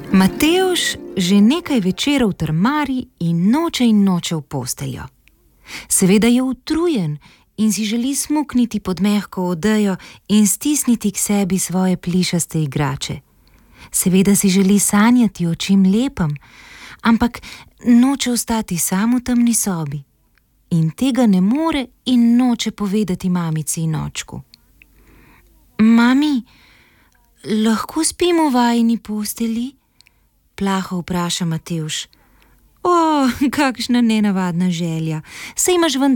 Matevž že nekaj večerov trmari in noče v posteljo. Seveda je utrujen in si želi smukniti pod mehko odejo in stisniti k sebi svoje plišaste igrače. Seveda si želi sanjati o čem lepem, ampak noče ostati sam v temni sobi. In tega ne more in noče povedati mamici in očku. Mami, lahko spimo v vajini postelji? Plaho vpraša Matevž. O, kakšna nenavadna želja, saj imaš vendar